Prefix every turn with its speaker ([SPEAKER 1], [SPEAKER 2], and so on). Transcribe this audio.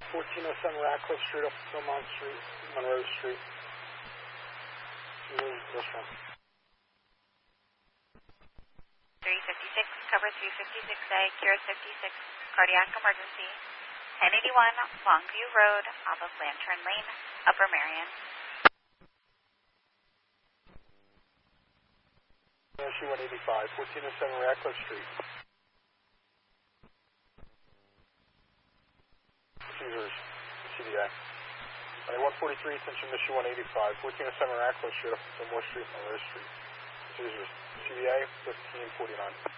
[SPEAKER 1] 1407 Ratcliffe Street up Philmont Street, Monroe Street. This one.
[SPEAKER 2] 356, cover 356A, Kira 56, cardiac emergency, 1081 Longview Road, off of Lantern Lane, Upper Marion.
[SPEAKER 1] Issue 185, 1407 Ratcliffe Street. Caesars, CDI. 143, attention issue 185, 1407 Ratcliffe Street up Fillmore Street, Monroe Street. Caesars, CDI 1549.